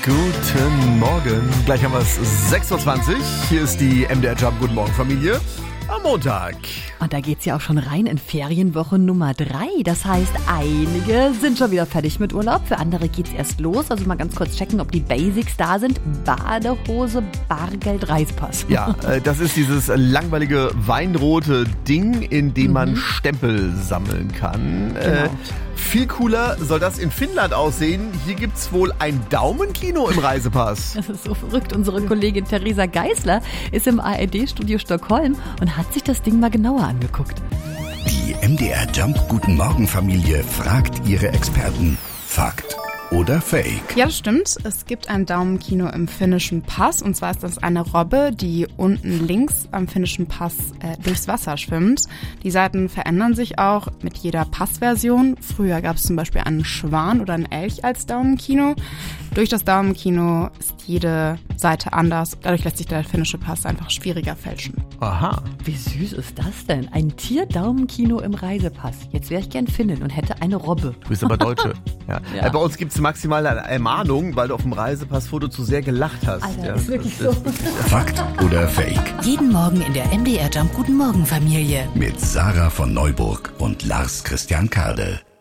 Guten Morgen. Gleich haben wir es 6.20 Uhr. Hier ist die MDR Jump Guten Morgen Familie am Montag. Und da geht's ja auch schon rein in Ferienwoche Nummer 3. Das heißt, einige sind schon wieder fertig mit Urlaub. Für andere geht's erst los. Also mal ganz kurz checken, ob die Basics da sind. Badehose, Bargeld, Reisepass. Ja, das ist dieses langweilige weinrote Ding, in dem man Stempel sammeln kann. Genau. Viel cooler soll das in Finnland aussehen. Hier gibt's wohl ein Daumenkino im Reisepass. Das ist so verrückt. Unsere Kollegin Theresa Geisler ist im ARD-Studio Stockholm und hat sich das Ding mal genauer angeguckt. Die MDR Jump Guten Morgen Familie fragt ihre Experten. Fakt oder Fake? Ja, das stimmt. Es gibt ein Daumenkino im finnischen Pass. Und zwar ist das eine Robbe, die unten links am finnischen Pass durchs Wasser schwimmt. Die Seiten verändern sich auch mit jeder Passversion. Früher gab es zum Beispiel einen Schwan oder einen Elch als Daumenkino. Durch das Daumenkino ist jede Seite anders. Dadurch lässt sich der finnische Pass einfach schwieriger fälschen. Aha. Wie süß ist das denn? Ein Tier-Daumenkino im Reisepass. Jetzt wäre ich gern Finnin und hätte eine Robbe. Du bist aber Deutsche. Ja. Ja. Bei uns gibt's maximal eine Ermahnung, weil du auf dem Reisepassfoto zu sehr gelacht hast. Alter, Ja, ist wirklich so. Fakt oder Fake? Jeden Morgen in der MDR Jump Guten Morgen Familie. Mit Sarah von Neuburg und Lars Christian Kade.